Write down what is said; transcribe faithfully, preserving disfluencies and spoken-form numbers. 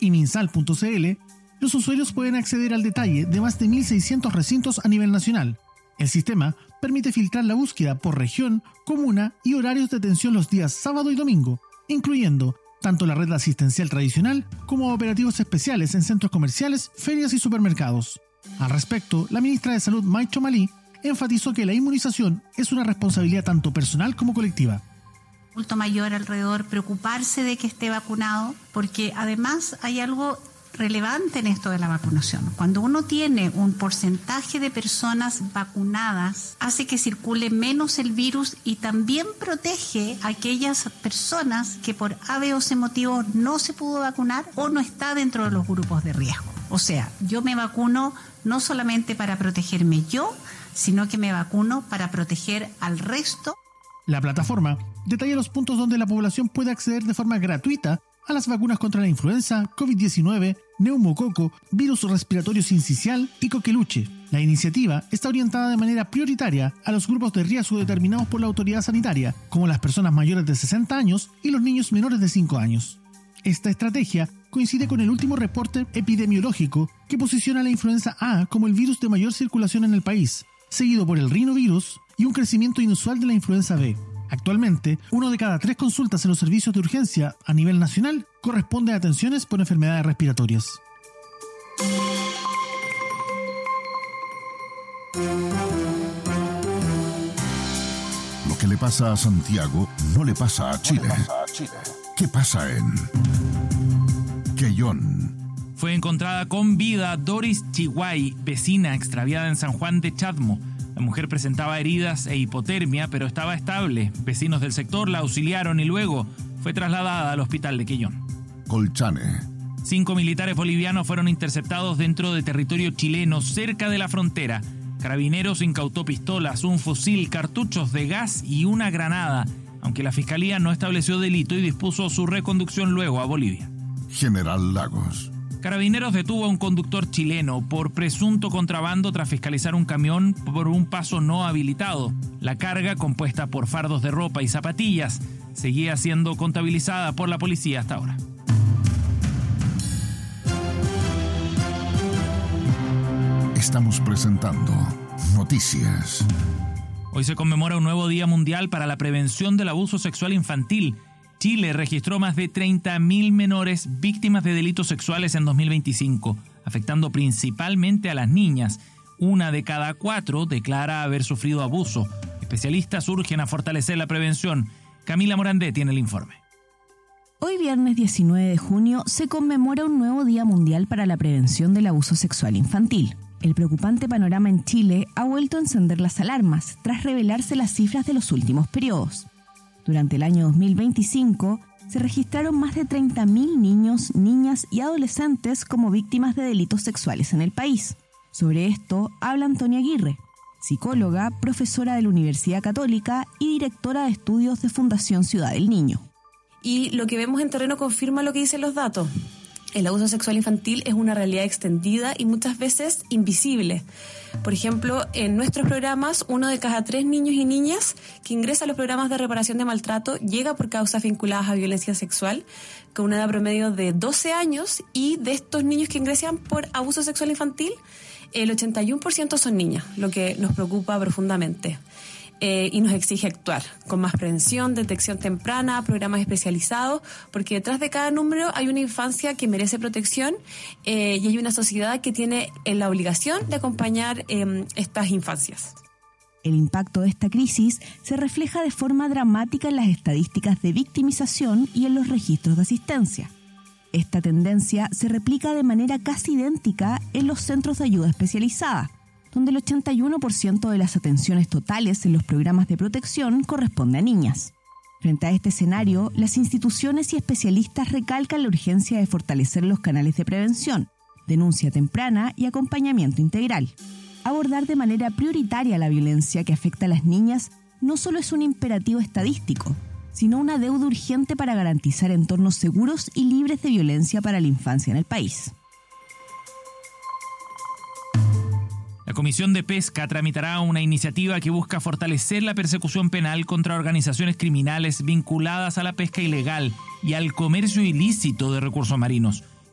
y minsal punto c l, los usuarios pueden acceder al detalle de más de mil seiscientos recintos a nivel nacional. El sistema permite filtrar la búsqueda por región, comuna y horarios de atención los días sábado y domingo, incluyendo tanto la red asistencial tradicional como operativos especiales en centros comerciales, ferias y supermercados. Al respecto, la ministra de Salud, Maicho Malí, enfatizó que la inmunización es una responsabilidad tanto personal como colectiva. Adulto mayor alrededor, preocuparse de que esté vacunado, porque además hay algo relevante en esto de la vacunación. Cuando uno tiene un porcentaje de personas vacunadas, hace que circule menos el virus y también protege a aquellas personas que por A, B o C motivo no se pudo vacunar o no está dentro de los grupos de riesgo. O sea, yo me vacuno no solamente para protegerme yo, sino que me vacuno para proteger al resto. La plataforma detalla los puntos donde la población puede acceder de forma gratuita a las vacunas contra la influenza, covid diecinueve, neumococo, virus respiratorio sincicial y coqueluche. La iniciativa está orientada de manera prioritaria a los grupos de riesgo determinados por la autoridad sanitaria, como las personas mayores de sesenta años y los niños menores de cinco años. Esta estrategia coincide con el último reporte epidemiológico que posiciona la influenza A como el virus de mayor circulación en el país, seguido por el rinovirus y un crecimiento inusual de la influenza B. Actualmente, uno de cada tres consultas en los servicios de urgencia a nivel nacional corresponde a atenciones por enfermedades respiratorias. Lo que le pasa a Santiago no le pasa a Chile. ¿Qué pasa en Quellón? Fue encontrada con vida Doris Chihuay, vecina extraviada en San Juan de Chadmo. La mujer presentaba heridas e hipotermia, pero estaba estable. Vecinos del sector la auxiliaron y luego fue trasladada al hospital de Quellón. Colchane. Cinco militares bolivianos fueron interceptados dentro de territorio chileno, cerca de la frontera. Carabineros incautó pistolas, un fusil, cartuchos de gas y una granada, aunque la fiscalía no estableció delito y dispuso su reconducción luego a Bolivia. General Lagos. Carabineros detuvo a un conductor chileno por presunto contrabando tras fiscalizar un camión por un paso no habilitado. La carga, compuesta por fardos de ropa y zapatillas, seguía siendo contabilizada por la policía hasta ahora. Estamos presentando Noticias. Hoy se conmemora un nuevo Día Mundial para la Prevención del Abuso Sexual Infantil. Chile registró más de treinta mil menores víctimas de delitos sexuales en dos mil veinticinco, afectando principalmente a las niñas. Una de cada cuatro declara haber sufrido abuso. Especialistas urgen a fortalecer la prevención. Camila Morandé tiene el informe. Hoy viernes diecinueve de junio se conmemora un nuevo Día Mundial para la Prevención del Abuso Sexual Infantil. El preocupante panorama en Chile ha vuelto a encender las alarmas tras revelarse las cifras de los últimos periodos. Durante el año dos mil veinticinco se registraron más de treinta mil niños, niñas y adolescentes como víctimas de delitos sexuales en el país. Sobre esto habla Antonia Aguirre, psicóloga, profesora de la Universidad Católica y directora de estudios de Fundación Ciudad del Niño. Y lo que vemos en terreno confirma lo que dicen los datos. El abuso sexual infantil es una realidad extendida y muchas veces invisible. Por ejemplo, en nuestros programas, uno de cada tres niños y niñas que ingresa a los programas de reparación de maltrato llega por causas vinculadas a violencia sexual, con una edad promedio de doce años, y de estos niños que ingresan por abuso sexual infantil, el ochenta y uno por ciento son niñas, lo que nos preocupa profundamente. Eh, y nos exige actuar con más prevención, detección temprana, programas especializados, porque detrás de cada número hay una infancia que merece protección eh, y hay una sociedad que tiene eh, la obligación de acompañar eh, estas infancias. El impacto de esta crisis se refleja de forma dramática en las estadísticas de victimización y en los registros de asistencia. Esta tendencia se replica de manera casi idéntica en los centros de ayuda especializada, donde el ochenta y uno por ciento de las atenciones totales en los programas de protección corresponde a niñas. Frente a este escenario, las instituciones y especialistas recalcan la urgencia de fortalecer los canales de prevención, denuncia temprana y acompañamiento integral. Abordar de manera prioritaria la violencia que afecta a las niñas no solo es un imperativo estadístico, sino una deuda urgente para garantizar entornos seguros y libres de violencia para la infancia en el país. La Comisión de Pesca tramitará una iniciativa que busca fortalecer la persecución penal contra organizaciones criminales vinculadas a la pesca ilegal y al comercio ilícito de recursos marinos.